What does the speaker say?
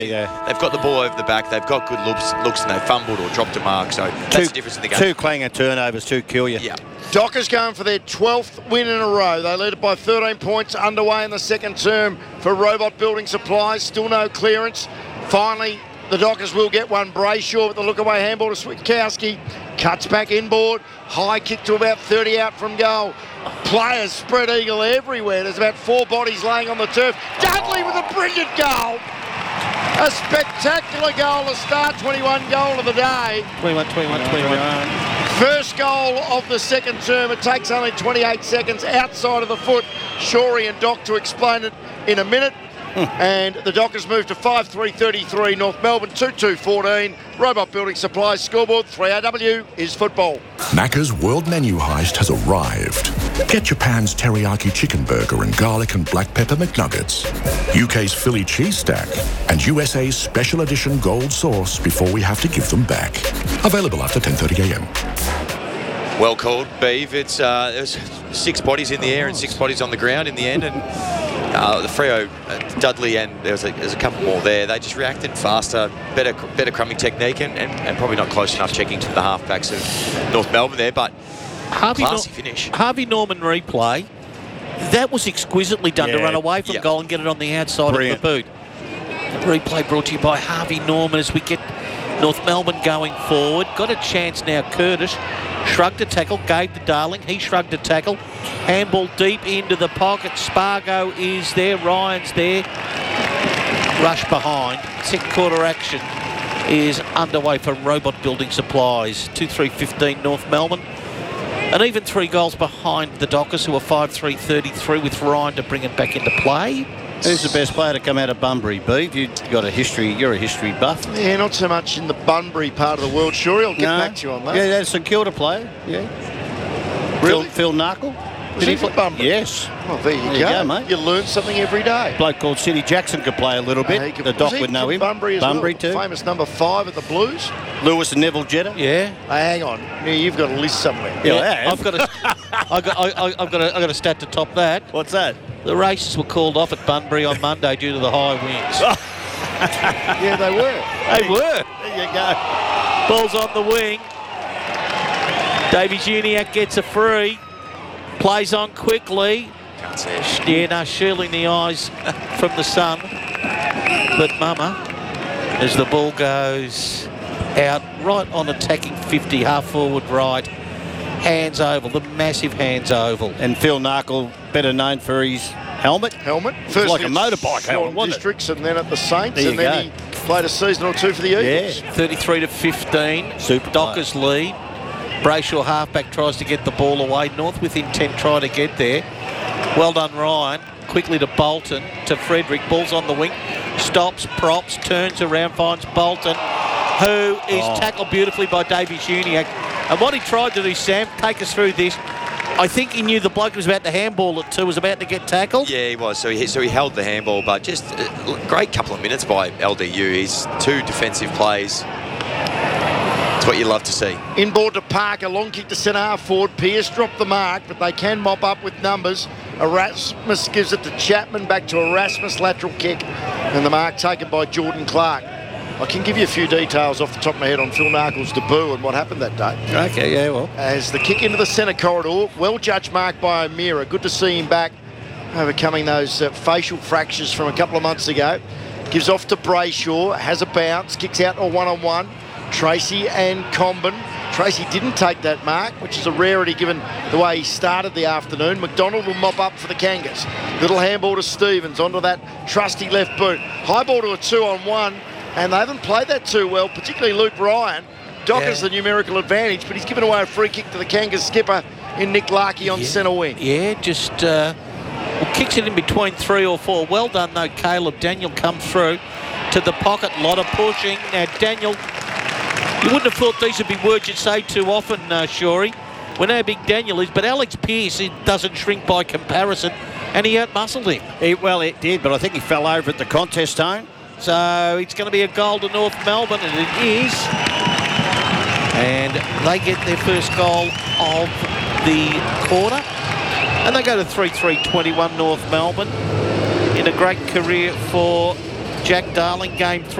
Yeah. They've got the ball over the back. They've got good looks, and they fumbled or dropped a mark. So that's the difference in the game. 2 clanger turnovers, 2 kill you. Yeah. Dockers going for their 12th win in a row. They lead it by 13 points underway in the second term for Robot Building Supplies. Still no clearance. Finally, the Dockers will get one. Brayshaw with the look-away handball to Switkowski. Cuts back inboard. High kick to about 30 out from goal. Players spread eagle everywhere. There's about 4 bodies laying on the turf. Dudley with a brilliant goal. A spectacular goal to start. 21 goal of the day. 21. First goal of the second term. It takes only 28 seconds outside of the foot. Shorey and Doc to explain it in a minute. And the Dockers move to 5-3-33. North Melbourne 2-2-14. Robot Building Supplies scoreboard 3AW is football. Macca's World Menu Heist has arrived. Get Japan's teriyaki chicken burger and garlic and black pepper McNuggets, UK's Philly cheese stack, and USA's special edition gold sauce before we have to give them back. Available after 10:30 a.m. Well called, Beeve. It's there's 6 bodies in the air and 6 bodies on the ground in the end, and the Freo, Dudley, and there's a couple more there. They just reacted faster, better crumbing technique, and probably not close enough checking to the halfbacks of North Melbourne there, but classy finish. Harvey Norman replay. That was exquisitely done to run away from goal and get it on the outside of the boot. Replay brought to you by Harvey Norman as we get North Melbourne going forward. Got a chance now, Curtis. Shrugged a tackle, gave the Darling. He shrugged a tackle. Handball deep into the pocket. Spargo is there. Ryan's there. Rush behind. Second quarter action is underway for Robot Building Supplies. 2-3-15 North Melbourne. And even 3 goals behind the Dockers, who are 5-3-33 with Ryan to bring it back into play. Who's the best player to come out of Bunbury, Beeve? You've got a history. You're a history buff. Yeah, not so much in the Bunbury part of the world. Sure, I'll get back to you on that. Yeah, that's a St Kilda player. Yeah. Really? Phil Narkle. Did he play Bunbury? Yes. Well, there you go, mate. You learn something every day. Bloke called City Jackson could play a little bit. The Doc would know him. Bunbury as well. too. Famous number 5 at the Blues. Lewis and Neville Jetta. Yeah. Hang on. Yeah, you've got a list somewhere. Yeah, I've got a stat to top that. What's that? The races were called off at Bunbury on Monday due to the high winds. Yeah, they were. They were. There you go. Ball's on the wing. Davey Juniak gets a free. Plays on quickly. Can't see it. Yeah, no, shielding the eyes from the sun. But Mama, as the ball goes out, right on attacking 50, half forward right. Hands oval, the massive hands oval. And Phil Narkle, better known for his helmet. First like a motorbike helmet, wasn't it? Districts, and then at the Saints, There you and then he played a season or 2 for the Eagles. Yeah. 33-15. Super Dockers lead. Brayshaw halfback tries to get the ball away. North with intent try to get there. Well done, Ryan. Quickly to Bolton, to Frederick. Ball's on the wing. Stops, props, turns around, finds Bolton, who is tackled beautifully by Davey Juniak. And what he tried to do, Sam, take us through this. I think he knew the bloke was about to handball it too, was about to get tackled. Yeah, he was. So he held the handball, but just a great couple of minutes by LDU. He's 2 defensive plays. It's what you love to see. Inboard to Parker, long kick to centre half forward. Pearce dropped the mark, but they can mop up with numbers. Erasmus gives it to Chapman, back to Erasmus, lateral kick, and the mark taken by Jordan Clark. I can give you a few details off the top of my head on Phil Narkle's debut and what happened that day. Okay, yeah, well. As the kick into the centre corridor, well judged mark by O'Meara. Good to see him back, overcoming those facial fractures from a couple of months ago. Gives off to Brayshaw, has a bounce, kicks out a one-on-one. Tracy and Comben. Tracy didn't take that mark, which is a rarity given the way he started the afternoon. McDonald will mop up for the Kangas. Little handball to Stevens onto that trusty left boot. High ball to a 2-on-1, and they haven't played that too well, particularly Luke Ryan. Doc has the numerical advantage, but he's given away a free kick to the Kangas skipper in Nick Larkey on centre wing. Yeah, just kicks it in between 3 or 4. Well done, though, Caleb. Daniel comes through to the pocket. Lot of pushing. Now, Daniel... You wouldn't have thought these would be words you'd say too often, Shorey. We know how big Daniel is, but Alex Pearce, he doesn't shrink by comparison, and he outmuscled him. It did, but I think he fell over at the contest zone. So it's going to be a goal to North Melbourne, and it is. And they get their first goal of the quarter. And they go to 3-3-21 North Melbourne in a great career for Jack Darling, game 3.